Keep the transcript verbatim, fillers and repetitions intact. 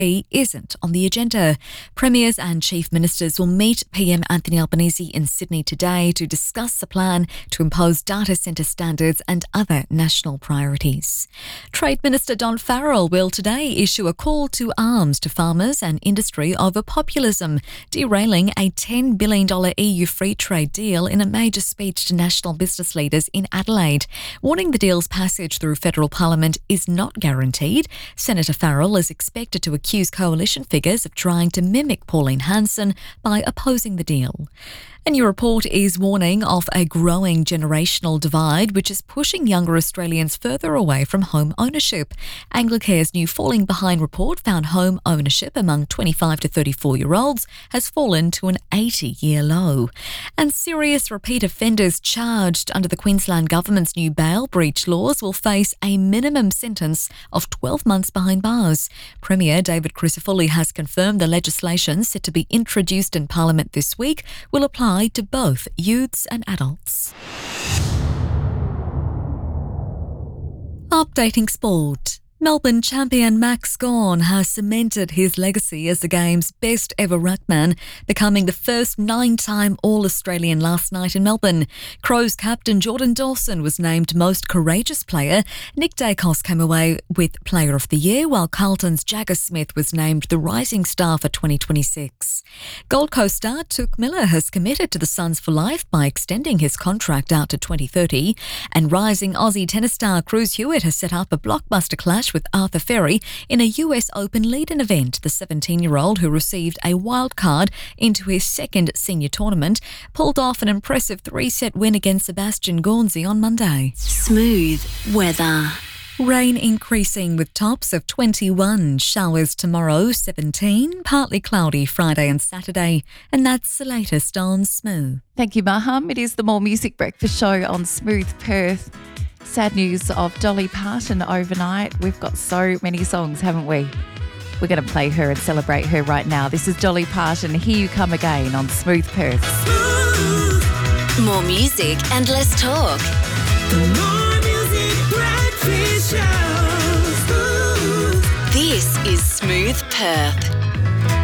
isn't on the agenda. Premiers and Chief Ministers will meet P M Anthony Albanese in Sydney today to discuss a plan to impose data centre standards and other national priorities. Trade Minister Don Farrell will today issue a call to arms to farmers and industry over populism, derailing a ten billion dollars E U free trade deal in a major speech to national business leaders in Adelaide. Warning the deal's passage through federal parliament is not guaranteed, Senator Farrell is expected to accuse coalition figures of trying to mimic Pauline Hanson by opposing the deal. A new report is warning of a growing generational divide which is pushing younger Australians further away from home ownership. Anglicare's new Falling Behind report found home ownership among twenty-five to thirty-four-year-olds has fallen to an eighty-year low. And serious repeat offenders charged under the Queensland Government's new bail breach laws will face a minimum sentence of twelve months behind bars. Premier David Crisafulli has confirmed the legislation set to be introduced in Parliament this week will apply to both youths and adults. Updating sport. Melbourne champion Max Gawn has cemented his legacy as the game's best ever ruckman, becoming the first nine-time All-Australian last night in Melbourne. Crows captain Jordan Dawson was named Most Courageous Player. Nick Dacos came away with Player of the Year, while Carlton's Jagger Smith was named the Rising Star for twenty twenty-six. Gold Coast star Touk Miller has committed to the Suns for life by extending his contract out to twenty thirty, and rising Aussie tennis star Cruz Hewitt has set up a blockbuster clash with Arthur Ferry in a U S Open lead-in event. The seventeen-year-old, who received a wild card into his second senior tournament, pulled off an impressive three-set win against Sebastian Gornzi on Monday. Smooth weather. Rain increasing with tops of twenty-one, showers tomorrow seventeen, partly cloudy Friday and Saturday, and that's the latest on Smooth. Thank you, Maham. It is the More Music Breakfast Show on Smooth Perth. Sad news of Dolly Parton overnight. We've got so many songs, haven't we? We're going to play her and celebrate her right now. This is Dolly Parton, Here You Come Again on Smooth Perth. Smooth. More music and less talk. The More Music Breakfast Show. Smooth. This is Smooth Perth.